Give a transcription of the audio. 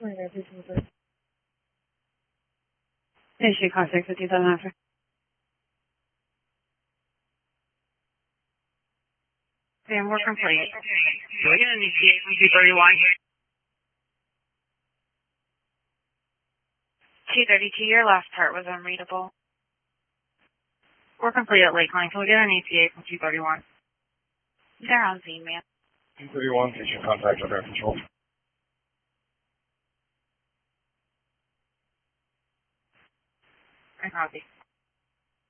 Issue contact with you, doesn't answer. Sam, we're complete. Do we get an ETA from 231? 232, your last part was unreadable. We're complete at Lakeline. Can we get an ETA from 231? They're on Z, man. 231, station contact under control. I copy.